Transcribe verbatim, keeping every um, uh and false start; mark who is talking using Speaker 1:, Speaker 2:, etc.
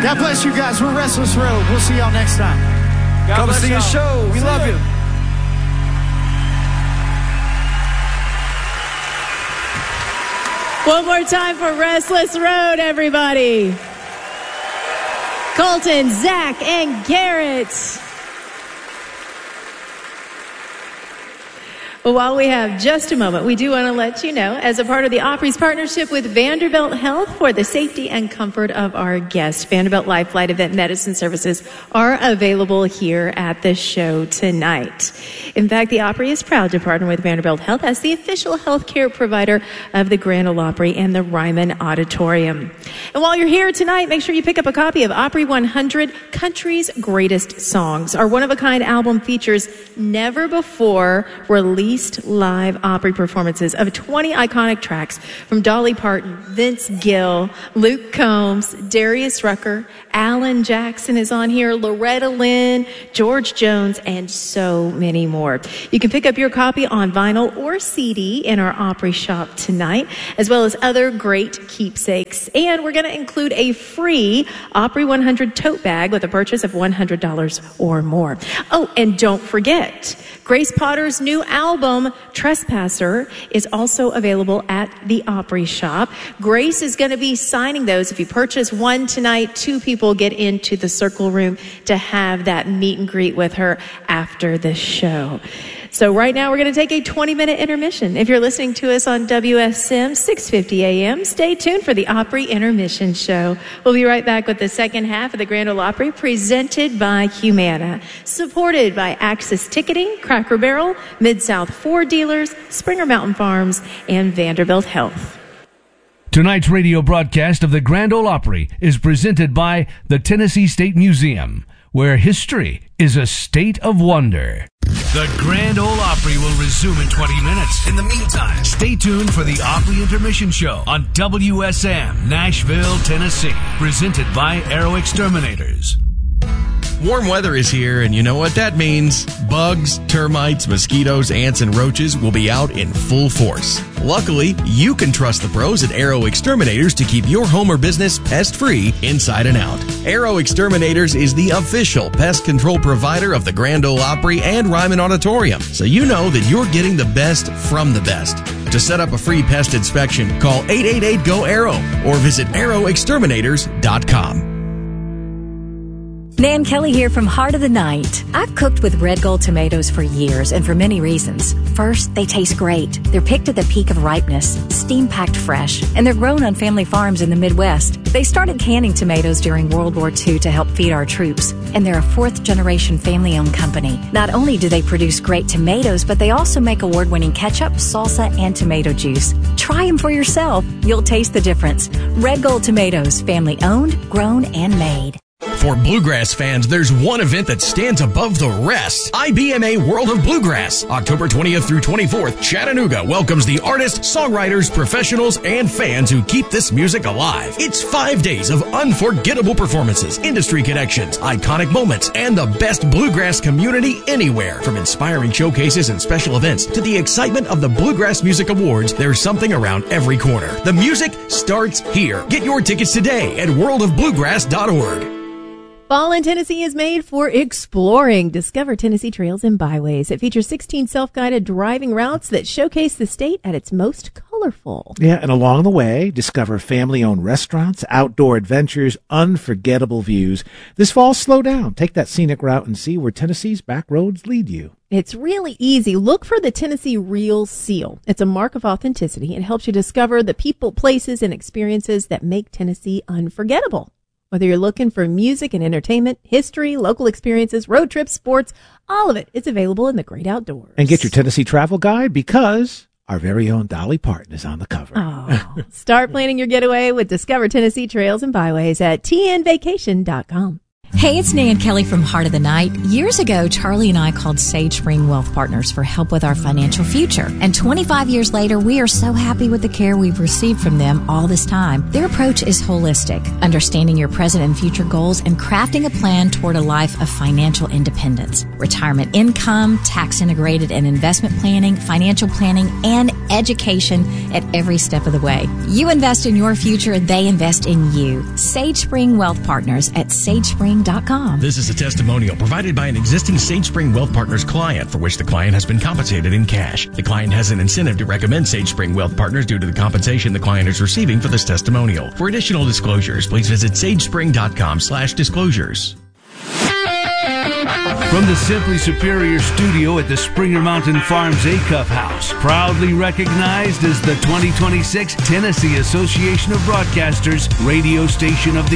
Speaker 1: God bless you guys. We're Restless Road. We'll see y'all next time.
Speaker 2: God
Speaker 3: Come
Speaker 2: bless
Speaker 3: see
Speaker 2: y'all.
Speaker 3: a show. We
Speaker 1: See
Speaker 3: love
Speaker 1: ya.
Speaker 3: you.
Speaker 4: One more time for Restless Road, everybody. Colton, Zach, and Garrett. Well, while we have just a moment, we do want to let you know, as a part of the Opry's partnership with Vanderbilt Health for the safety and comfort of our guests, Vanderbilt Life Flight Event Medicine Services are available here at the show tonight. In fact, the Opry is proud to partner with Vanderbilt Health as the official healthcare provider of the Grand Ole Opry and the Ryman Auditorium. And while you're here tonight, make sure you pick up a copy of Opry one hundred Country's Greatest Songs. Our one-of-a-kind album features never before released live Opry performances of twenty iconic tracks from Dolly Parton, Vince Gill, Luke Combs, Darius Rucker, Alan Jackson is on here, Loretta Lynn, George Jones, and so many more. You can pick up your copy on vinyl or C D in our Opry shop tonight, as well as other great keepsakes. And we're going to include a free Opry one hundred tote bag with a purchase of one hundred dollars or more. Oh, and don't forget, Grace Potter's new album, Trespasser, is also available at the Opry shop. Grace is going to be signing those. If you purchase one tonight, two people get into the circle room to have that meet and greet with her after the show. So right now we're going to take a twenty minute intermission. If you're listening to us on W S M six fifty A M, stay tuned for the Opry Intermission Show. We'll be right back with the second half of the Grand Ole Opry, presented by Humana, supported by Access Ticketing, Cracker Barrel, Mid-South Ford Dealers, Springer Mountain Farms, and Vanderbilt Health.
Speaker 5: Tonight's radio broadcast of the Grand Ole Opry is presented by the Tennessee State Museum, where history is a state of wonder. The Grand Ole Opry will resume in twenty minutes. In the meantime, stay tuned for the Opry Intermission Show on W S M, Nashville, Tennessee. Presented by Aero Exterminators.
Speaker 6: Warm weather is here, and you know what that means. Bugs, termites, mosquitoes, ants, and roaches will be out in full force. Luckily, you can trust the pros at Aero Exterminators to keep your home or business pest-free inside and out. Aero Exterminators is the official pest control provider of the Grand Ole Opry and Ryman Auditorium, so you know that you're getting the best from the best. To set up a free pest inspection, call eight eight eight, G O, A R R O or visit aero exterminators dot com.
Speaker 7: Nan Kelly here from Heart of the Night. I've cooked with Red Gold tomatoes for years and for many reasons. First, they taste great. They're picked at the peak of ripeness, steam-packed fresh, and they're grown on family farms in the Midwest. They started canning tomatoes during World War Two to help feed our troops, and they're a fourth-generation family-owned company. Not only do they produce great tomatoes, but they also make award-winning ketchup, salsa, and tomato juice. Try them for yourself. You'll taste the difference. Red Gold tomatoes, family-owned, grown, and made.
Speaker 6: For bluegrass fans, there's one event that stands above the rest. I B M A World of Bluegrass. October twentieth through twenty-fourth, Chattanooga welcomes the artists, songwriters, professionals, and fans who keep this music alive. It's five days of unforgettable performances, industry connections, iconic moments, and the best bluegrass community anywhere. From inspiring showcases and special events to the excitement of the Bluegrass Music Awards, there's something around every corner. The music starts here. Get your tickets today at world of bluegrass dot org.
Speaker 4: Fall in Tennessee is made for exploring. Discover Tennessee Trails and Byways. It features sixteen self-guided driving routes that showcase the state at its most colorful.
Speaker 8: Yeah, and along the way, discover family-owned restaurants, outdoor adventures, unforgettable views. This fall, slow down. Take that scenic route and see where Tennessee's back roads lead you.
Speaker 4: It's really easy. Look for the Tennessee Real Seal. It's a mark of authenticity. It helps you discover the people, places, and experiences that make Tennessee unforgettable. Whether you're looking for music and entertainment, history, local experiences, road trips, sports, all of it is available in the great outdoors.
Speaker 8: And get your Tennessee travel guide because our very own Dolly Parton is on the cover.
Speaker 4: Oh, start planning your getaway with Discover Tennessee Trails and Byways at T N vacation dot com.
Speaker 7: Hey, it's Nan Kelly from Heart of the Night. Years ago, Charlie and I called Sage Spring Wealth Partners for help with our financial future. And twenty-five years later, we are so happy with the care we've received from them all this time. Their approach is holistic, understanding your present and future goals and crafting a plan toward a life of financial independence. Retirement income, tax integrated and investment planning, financial planning, and education at every step of the way. You invest in your future, they invest in you. Sage Spring Wealth Partners at sage spring dot com.
Speaker 6: This is a testimonial provided by an existing Sage Spring Wealth Partners client for which the client has been compensated in cash. The client has an incentive to recommend Sage Spring Wealth Partners due to the compensation the client is receiving for this testimonial. For additional disclosures, please visit sage spring dot com slash disclosures.
Speaker 5: From the Simply Superior studio at the Springer Mountain Farms Acuff House, proudly recognized as the twenty twenty-six Tennessee Association of Broadcasters Radio Station of the